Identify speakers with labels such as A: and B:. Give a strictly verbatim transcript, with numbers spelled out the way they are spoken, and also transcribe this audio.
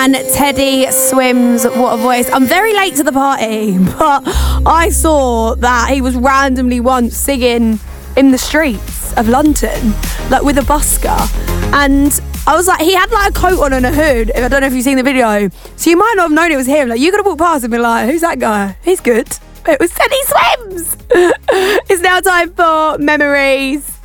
A: And Teddy swims. What a voice. I'm very late to the party, but I saw that he was randomly once singing in the streets of London, like with a busker. And I was like, he had like a coat on and a hood. I don't know if you've seen the video. So you might not have known it was him. Like, you could have walked past and been like, who's that guy? He's good. It was Teddy Swims. It's now time for memories.